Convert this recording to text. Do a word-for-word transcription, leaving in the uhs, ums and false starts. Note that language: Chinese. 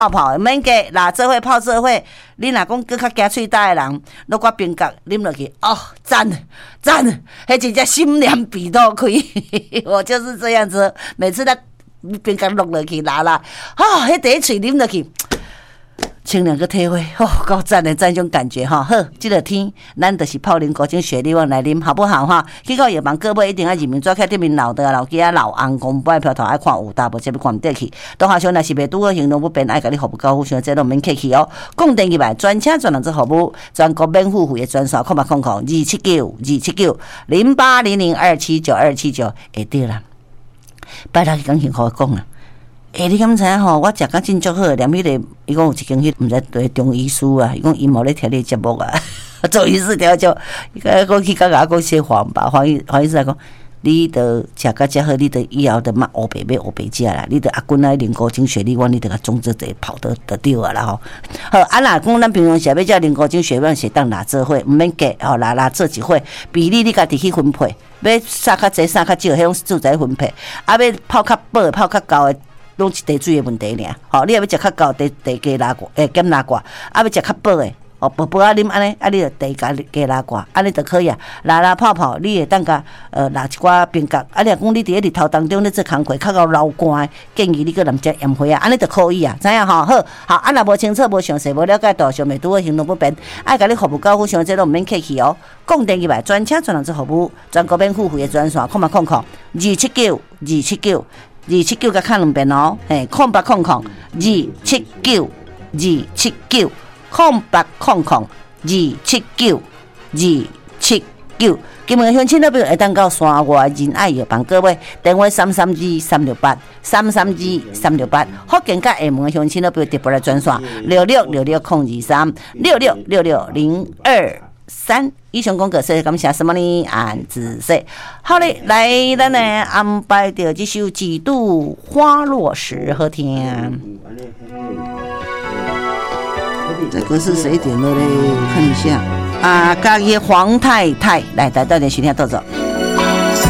泡泡免加拿做伙泡做伙，你若讲搁较惊喙焦的人，落我冰角啉落去，哦，赞赞，迄真正心凉鼻都开。我就是这样子，每次他冰角落落去拿啦，啊，迄第一喙啉落去。清凉个体会，哦，够赞的这种感觉哈。好，这个天，咱就是泡啉高精雪利旺来啉，好不好哈？去到药房各位一定要认明抓开对面老的老家老翁公不爱票头爱看有大无这要看唔得去。当下想若是袂拄好行动不便，爱甲你服务高富想这都免客气哦。讲电入来，专车专人之服务，全国免付费的专线，空八空空二七九二七九零八零零二七九二七九，会对啦。拜六去讲幸福讲啊。诶、欸，你敢知影吼？我食甲真足好，连迄、那个，伊讲有一间迄毋知对中医师啊，伊讲伊无咧听你节目啊，中医师调就，伊讲讲去甲甲讲说黄吧，黄医黄医师来讲，你得食甲遮好，你得以后得莫乌白买乌白食啦，你得阿滚来啉高精血力丸，你得甲种植地跑得得对啊啦吼。好，啊若讲咱平常时要食啉高精血力丸，是当拿做伙，毋免加吼，拿拿做一伙，比例你家己去分配，要撒较济撒较少，迄种自在分配，啊要泡较饱泡较高的。拢是地水的问题尔，吼、哦！你若要食较高，地地加拉挂，诶减拉挂；啊要食较饱的，哦薄薄啊啉安尼，啊你就地加加拉挂，安尼就可以啊。拉拉泡泡，你会当甲呃拿一寡冰角，啊你若讲你伫咧日头当中咧做工课，较够流汗，建议你个人食盐花啊，安尼就可以啊，知影吼？好，好，啊若无清楚、无详细、无了解到，上面拄好行动不便，爱甲你服务高富上这都毋免客气哦。讲电入来，专车专人之服务，全国免付费的专线，空嘛空空二七九二七九。二七九甲看两遍哦，嘿，空八空空，二七九，二七九，空八空空，二七九，二七九。今日乡亲那边会当到山外仁爱药房各位，电话三三二三六八，三三二三六八。福建甲厦门的乡亲那边直播来专线六六六六空二三六六六六零二。三以上讲个说感谢什么呢？安子说好嘞，来咱呢安排着这首《几度花落时》好听。这歌是谁点的嘞？我看一下啊，家己黄太太来，来到点徐天豆走。